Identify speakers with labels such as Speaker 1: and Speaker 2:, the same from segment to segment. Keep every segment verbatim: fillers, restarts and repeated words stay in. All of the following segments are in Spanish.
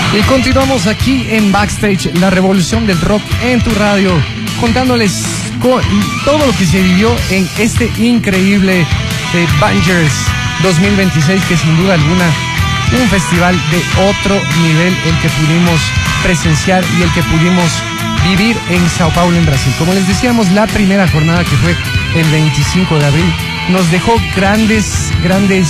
Speaker 1: Y continuamos aquí en Backstage, la revolución del rock en tu radio, contándoles todo lo que se vivió en este increíble eh, Bangers dos mil veintiséis, que sin duda alguna un festival de otro nivel el que pudimos presenciar y el que pudimos vivir en Sao Paulo, en Brasil. Como les decíamos, la primera jornada, que fue el veinticinco de abril, nos dejó grandes, grandes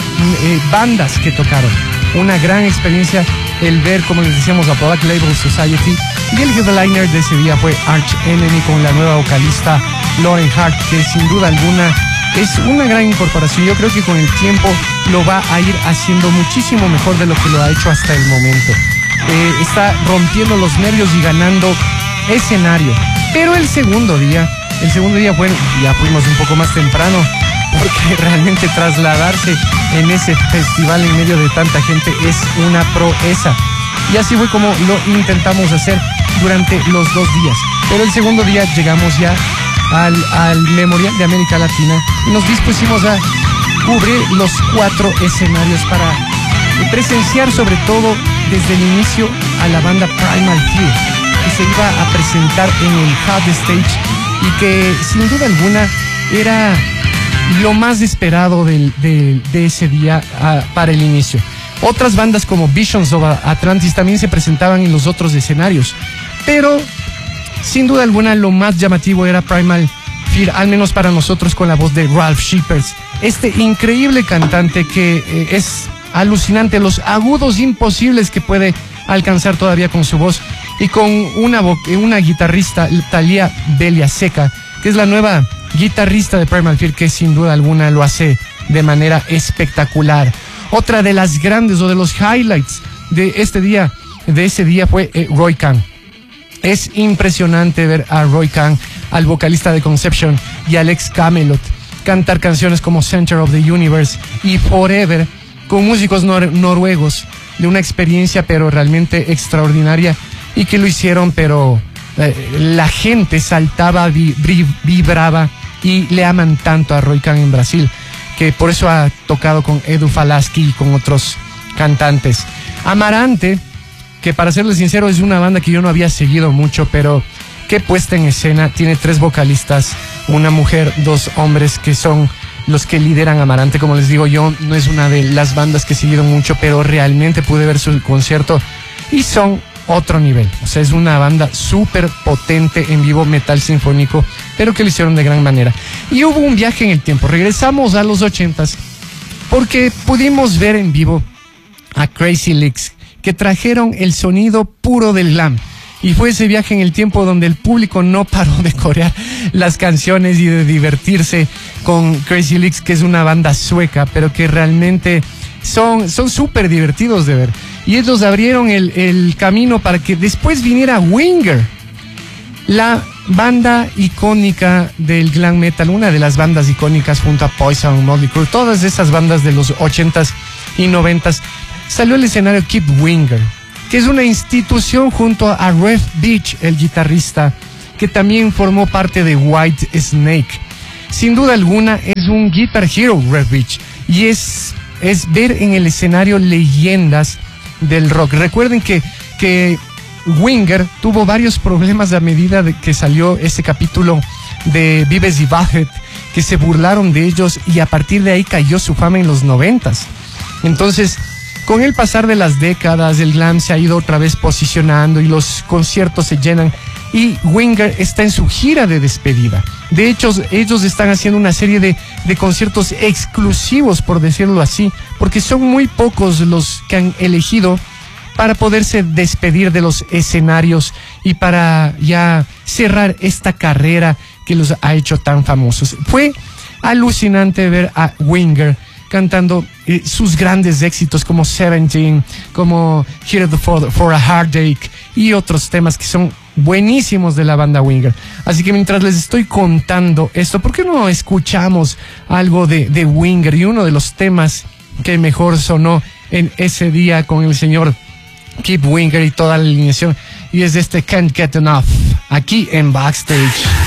Speaker 1: eh, bandas que tocaron. Una gran experiencia el ver, como les decíamos, a Black Label Society, y el headliner de ese día fue Arch Enemy con la nueva vocalista Lauren Hart, que sin duda alguna es una gran incorporación. Yo creo que con el tiempo lo va a ir haciendo muchísimo mejor de lo que lo ha hecho hasta el momento. Eh, está rompiendo los nervios y ganando escenario. Pero el segundo día, el segundo día, bueno, ya fuimos un poco más temprano, porque realmente trasladarse en ese festival en medio de tanta gente es una proeza. Y así fue como lo intentamos hacer durante los dos días. Pero el segundo día llegamos ya al, al Memorial de América Latina y nos dispusimos a cubrir los cuatro escenarios para presenciar, sobre todo desde el inicio, a la banda Primal Fear, que se iba a presentar en el Hard Stage y que sin duda alguna era lo más esperado del, de, de ese día uh, para el inicio. Otras bandas como Visions of Atlantis también se presentaban en los otros escenarios, pero sin duda alguna lo más llamativo era Primal Fear, al menos para nosotros, con la voz de Ralph Shippers, este increíble cantante que eh, es alucinante, los agudos imposibles que puede alcanzar todavía con su voz, y con una, una guitarrista, Thalia Beliaseca, que es la nueva guitarrista de Primal Fear, que sin duda alguna lo hace de manera espectacular. Otra de las grandes o de los highlights de este día, de ese día fue eh, Roy Khan. Es impresionante ver a Roy Khan, al vocalista de Conception, y al ex Camelot cantar canciones como Center of the Universe y Forever con músicos nor noruegos, de una experiencia pero realmente extraordinaria, y que lo hicieron, pero eh, la gente saltaba, vi vibraba, y le aman tanto a Roy Khan en Brasil, que por eso ha tocado con Edu Falaschi y con otros cantantes. Amarante, que para serles sincero es una banda que yo no había seguido mucho, pero qué puesta en escena. Tiene tres vocalistas, una mujer, dos hombres, que son los que lideran Amarante. Como les digo, yo no es una de las bandas que he seguido mucho, pero realmente pude ver su concierto y son otro nivel. O sea, es una banda súper potente en vivo, metal sinfónico, pero que lo hicieron de gran manera. Y hubo un viaje en el tiempo. Regresamos a los ochentas, porque pudimos ver en vivo a Crazy Leaks, que trajeron el sonido puro del glam. Y fue ese viaje en el tiempo donde el público no paró de corear las canciones y de divertirse con Crazy Leaks, que es una banda sueca, pero que realmente son son súper divertidos de ver. Y ellos abrieron el, el camino para que después viniera Winger, la banda icónica del glam metal, una de las bandas icónicas junto a Poison, Motley Crue, todas esas bandas de los ochentas y noventas. Salió al escenario Kip Winger, que es una institución junto a Rev Beach, el guitarrista, que también formó parte de White Snake. Sin duda alguna es un guitar hero, Rev Beach, y es, es ver en el escenario leyendas del rock. Recuerden que, que Winger tuvo varios problemas a medida de que salió ese capítulo de Beavis y Butthead, que se burlaron de ellos, y a partir de ahí cayó su fama en los noventas. Entonces, con el pasar de las décadas, el glam se ha ido otra vez posicionando y los conciertos se llenan, y Winger está en su gira de despedida. De hecho, ellos están haciendo una serie de, de conciertos exclusivos, por decirlo así, porque son muy pocos los que han elegido para poderse despedir de los escenarios y para ya cerrar esta carrera que los ha hecho tan famosos. Fue alucinante ver a Winger cantando eh, sus grandes éxitos como Seventeen, como Here for, for a Heartache y otros temas que son buenísimos de la banda Winger. Así que mientras les estoy contando esto, ¿por qué no escuchamos algo de, de Winger y uno de los temas que mejor sonó en ese día con el señor Kip Winger y toda la alineación? Y es este Can't Get Enough, aquí en Backstage.